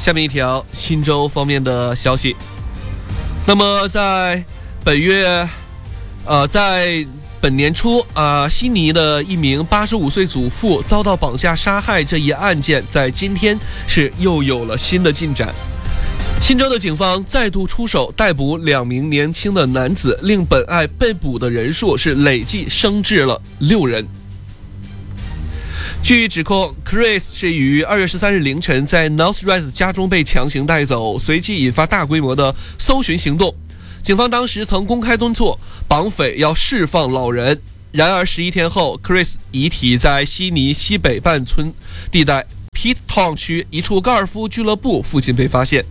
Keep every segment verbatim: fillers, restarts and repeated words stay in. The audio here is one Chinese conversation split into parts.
下面一条新州方面的消息。那么在本月，呃，在本年初啊、呃，悉尼的一名八十五岁祖父遭到绑架杀害这一案件，在今天是又有了新的进展。新州的警方再度出手逮捕两名年轻的男子，令本案被捕的人数是累计升至了六人。据指控 ，Chris 是于二月十三日凌晨在 Northrise 家中被强行带走，随即引发大规模的搜寻行动。警方当时曾公开敦促绑匪要释放老人，然而十一天后 ，Chris 遗体在悉尼西北半村地带 Pitt Town 区一处高尔夫俱乐部附近被发现。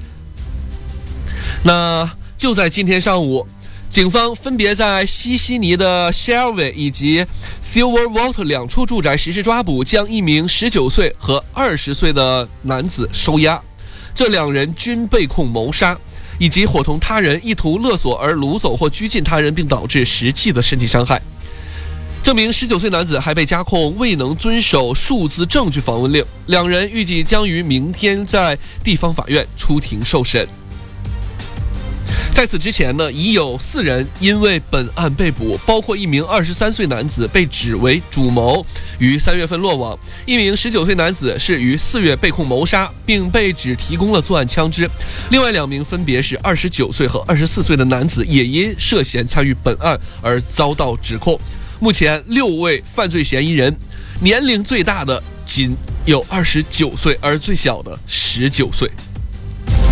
那就在今天上午，警方分别在西悉尼的 Shelby 以及 Silverwater 两处住宅实施抓捕，将一名十九岁和二十岁的男子收押。这两人均被控谋杀以及伙同他人意图勒索而掳走或拘禁他人并导致实际的身体伤害。这名十九岁男子还被加控未能遵守数字证据访问令。两人预计将于明天在地方法院出庭受审。在此之前呢，已有四人因为本案被捕，包括一名二十三岁男子被指为主谋，于三月份落网；一名十九岁男子是于四月被控谋杀，并被指提供了作案枪支。另外两名分别是二十九岁和二十四岁的男子，也因涉嫌参与本案而遭到指控。目前六位犯罪嫌疑人，年龄最大的仅有二十九岁，而最小的十九岁。